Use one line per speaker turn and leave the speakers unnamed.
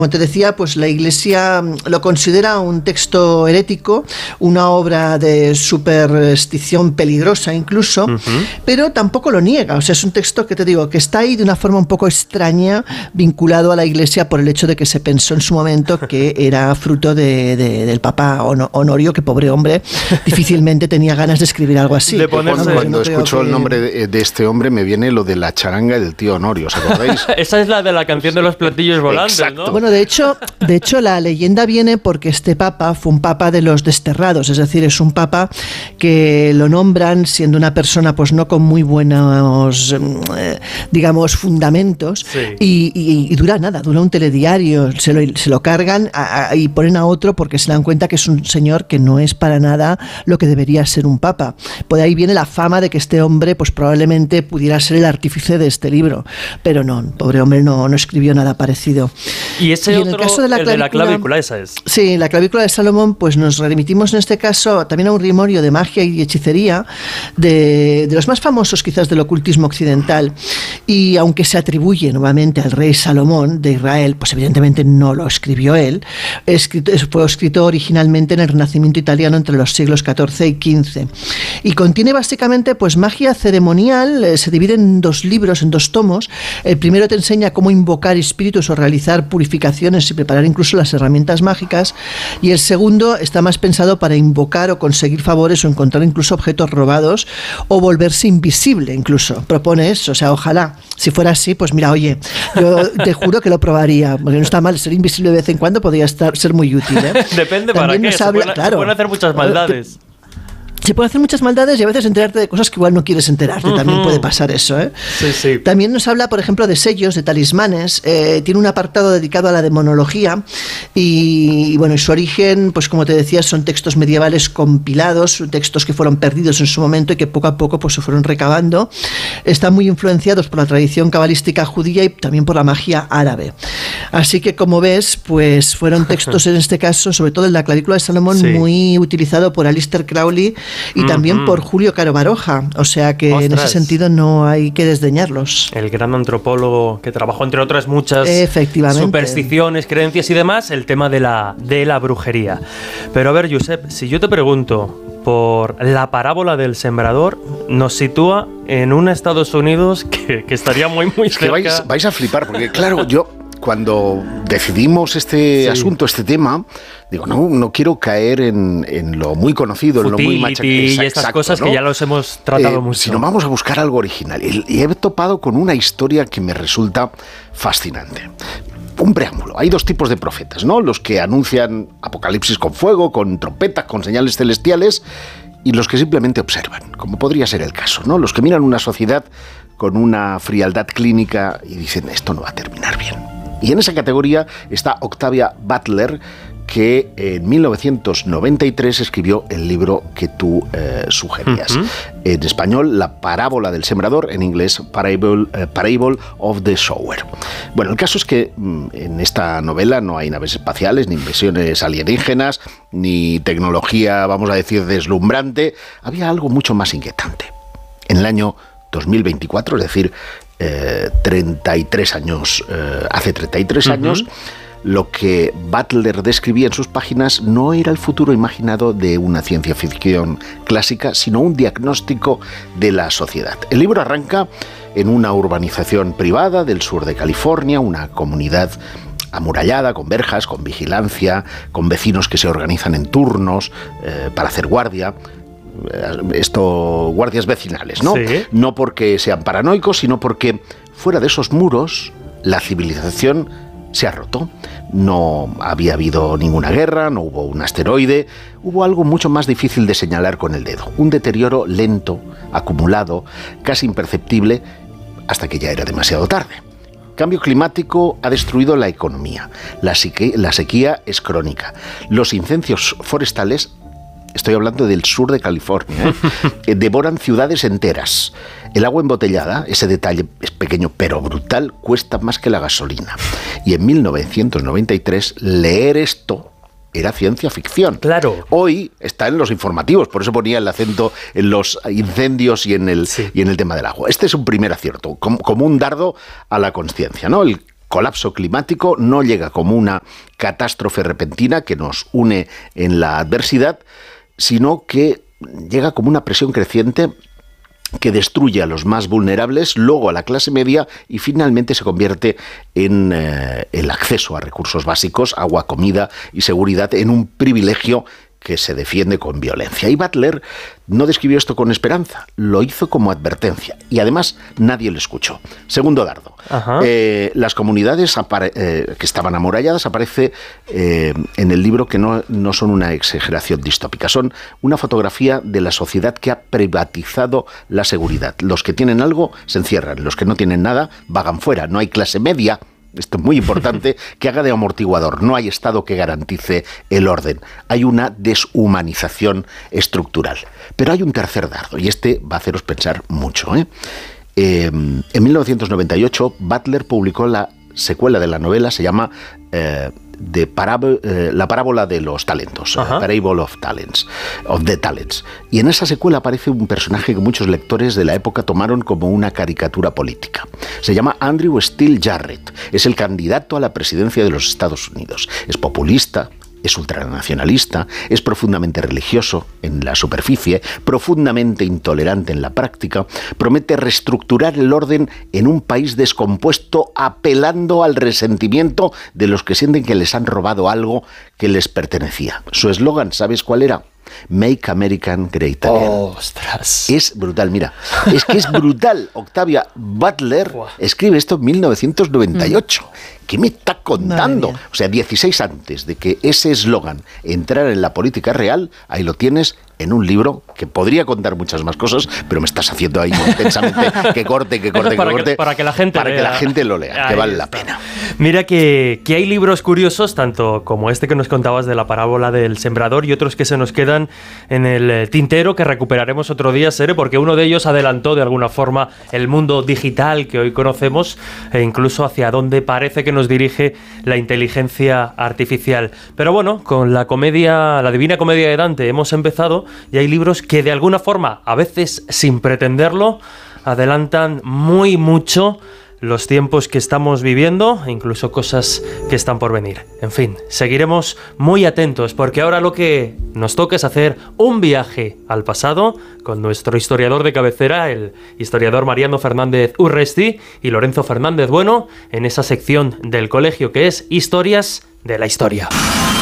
Como te decía, pues la Iglesia lo considera un texto herético, una obra de superstición peligrosa incluso, pero tampoco lo niega. O sea, es un texto que te digo, que está ahí de una forma un poco extraña, vinculado a la Iglesia por el hecho de que se pensó en su momento que era fruto del Papa Honorio, que pobre hombre, difícilmente tenía ganas de escribir algo así.
Cuando escucho el nombre de este hombre me viene lo de la charanga del tío Honorio, ¿os acordáis?
Esa es la de la canción de los platillos volantes,
exacto,
¿no?
Bueno, de hecho, la leyenda viene porque este papa fue un papa de los desterrados, es decir, es un papa que lo nombran siendo una persona pues no con muy buenos, digamos, fundamentos,
sí.
y dura un telediario, se lo cargan y ponen a otro porque se dan cuenta que es un señor que no es para nada lo que debería ser un papa. Por ahí viene la fama de que este hombre pues probablemente pudiera ser el artífice de este libro, pero no, pobre hombre no escribió nada parecido.
Y ese otro, el caso de la clavícula, esa es.
Sí, la clavícula de Salomón, pues nos remitimos en este caso también a un grimorio de magia y hechicería de los más famosos quizás del ocultismo occidental, y aunque se atribuye nuevamente al rey Salomón de Israel, pues evidentemente no lo escribió él. Fue escrito originalmente en el Renacimiento italiano entre los siglos XIV y XV, y contiene básicamente pues magia ceremonial. Se divide en dos libros, en dos tomos. El primero te enseña cómo invocar espíritus o realizar purificaciones y preparar incluso las herramientas mágicas, y el segundo está más pensado para invocar o conseguir favores o encontrar incluso objetos robados o volverse invisible incluso. Propone eso, o sea, ojalá, si fuera así, pues mira, oye, yo te juro que lo probaría, porque no está mal, ser invisible de vez en cuando podría ser muy útil, ¿eh?
Depende para qué, se pueden hacer muchas maldades.
Se puede hacer muchas maldades y a veces enterarte de cosas que igual no quieres enterarte. También puede pasar eso, ¿eh?
Sí, sí.
También nos habla, por ejemplo, de sellos, de talismanes. Tiene un apartado dedicado a la demonología y bueno, y su origen, pues como te decía, son textos medievales compilados, textos que fueron perdidos en su momento y que poco a poco pues se fueron recabando. Están muy influenciados por la tradición cabalística judía y también por la magia árabe. Así que, como ves, pues fueron textos en este caso, sobre todo en la clavícula de Salomón, sí, muy utilizado por Aleister Crowley y también por Julio Caro Baroja, o sea que en ese sentido no hay que desdeñarlos.
El gran antropólogo que trabajó, entre otras muchas supersticiones, creencias y demás, el tema de la brujería. Pero a ver, Josep, si yo te pregunto por la parábola del sembrador, nos sitúa en un Estados Unidos que estaría muy cerca.
Que vais a flipar, porque claro, yo cuando decidimos este asunto, este tema, digo, no quiero caer en lo muy conocido, en lo muy machacado.
Y estas cosas, ¿no?, que ya los hemos tratado mucho.
Sino vamos a buscar algo original. Y he topado con una historia que me resulta fascinante. Un preámbulo. Hay dos tipos de profetas, ¿no? Los que anuncian apocalipsis con fuego, con trompetas, con señales celestiales, y los que simplemente observan, como podría ser el caso, ¿no? Los que miran una sociedad con una frialdad clínica y dicen, esto no va a terminar bien. Y en esa categoría está Octavia Butler, que en 1993 escribió el libro que tú sugerías. En español, La parábola del sembrador, en inglés, Parable of the Sower. Bueno, el caso es que en esta novela no hay naves espaciales, ni invasiones alienígenas, ni tecnología, vamos a decir, deslumbrante. Había algo mucho más inquietante. En el año 2024, es decir, 33 años, hace 33 años, lo que Butler describía en sus páginas no era el futuro imaginado de una ciencia ficción clásica, sino un diagnóstico de la sociedad. El libro arranca en una urbanización privada del sur de California, una comunidad amurallada, con verjas, con vigilancia, con vecinos que se organizan en turnos para hacer guardia. Guardias vecinales, ¿no? Sí. No porque sean paranoicos, sino porque fuera de esos muros la civilización se ha roto. No había habido ninguna guerra, no hubo un asteroide, hubo algo mucho más difícil de señalar con el dedo. Un deterioro lento, acumulado, casi imperceptible, hasta que ya era demasiado tarde. Cambio climático ha destruido la economía. La sequía es crónica. Los incendios forestales, estoy hablando del sur de California, devoran ciudades enteras. El agua embotellada, ese detalle es pequeño pero brutal, cuesta más que la gasolina. Y en 1993 leer esto era ciencia ficción.
Claro.
Hoy está en los informativos, por eso ponía el acento en los incendios y en el tema del agua. Este es un primer acierto, como un dardo a la conciencia, ¿no? El colapso climático no llega como una catástrofe repentina que nos une en la adversidad, sino que llega como una presión creciente que destruye a los más vulnerables, luego a la clase media y finalmente se convierte en el acceso a recursos básicos, agua, comida y seguridad en un privilegio que se defiende con violencia. Y Butler no describió esto con esperanza, lo hizo como advertencia y además nadie le escuchó. Segundo dardo. Las comunidades que estaban amuralladas aparece en el libro que no son una exageración distópica, son una fotografía de la sociedad que ha privatizado la seguridad. Los que tienen algo se encierran, los que no tienen nada vagan fuera, no hay clase media. Esto es muy importante, que haga de amortiguador. No hay Estado que garantice el orden. Hay una deshumanización estructural. Pero hay un tercer dardo, y este va a haceros pensar mucho. En 1998, Butler publicó la secuela de la novela, se llama La parábola de los talentos, Parable of the Talents. Y en esa secuela aparece un personaje que muchos lectores de la época tomaron como una caricatura política. Se llama Andrew Steele Jarrett. Es el candidato a la presidencia de los Estados Unidos. Es populista, es ultranacionalista, es profundamente religioso en la superficie, profundamente intolerante en la práctica, promete reestructurar el orden en un país descompuesto apelando al resentimiento de los que sienten que les han robado algo que les pertenecía. Su eslogan, ¿sabes cuál era? Make American Great Again.
¡Ostras!
Es brutal, mira. Es que es brutal. Octavia Butler escribe esto en 1998. ¿Qué me está contando? O sea, 16 antes de que ese eslogan entrara en la política real, ahí lo tienes en un libro que podría contar muchas más cosas, pero me estás haciendo ahí intensamente que corte.
Para que la gente
lo lea, que vale la pena.
Mira que hay libros curiosos, tanto como este que nos contabas de la parábola del sembrador y otros que se nos quedan en el tintero que recuperaremos otro día, Sere, porque uno de ellos adelantó de alguna forma el mundo digital que hoy conocemos e incluso hacia dónde parece que nos dirige la inteligencia artificial. Pero bueno, con la Divina Comedia de Dante hemos empezado y hay libros que de alguna forma, a veces sin pretenderlo, adelantan muy mucho los tiempos que estamos viviendo e incluso cosas que están por venir. En fin, seguiremos muy atentos porque ahora lo que nos toca es hacer un viaje al pasado con nuestro historiador de cabecera, el historiador Mariano Fernández Urresti y Lorenzo Fernández Bueno, en esa sección del colegio que es Historias de la Historia.